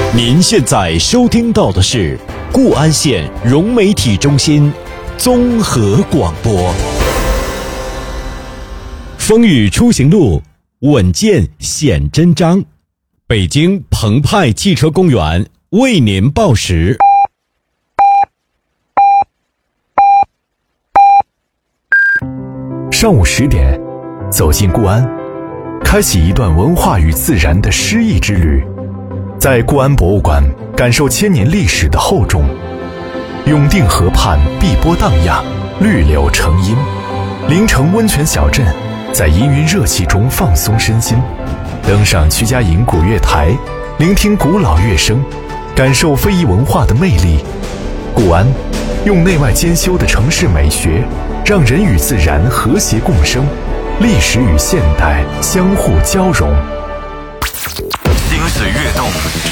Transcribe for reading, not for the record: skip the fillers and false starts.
您现在收听到的是固安县融媒体中心综合广播。风雨出行路，稳健显真章。北京澎湃汽车公园为您报时。 上午10点，走进固安，开启一段文化与自然的诗意之旅。在固安博物馆，感受千年历史的厚重。永定河畔碧波荡漾，绿柳成荫。临城温泉小镇，在氤氲热气中放松身心。登上曲家营古月台，聆听古老乐声，感受非遗文化的魅力。固安用内外兼修的城市美学，让人与自然和谐共生，历史与现代相互交融。 心思跃动，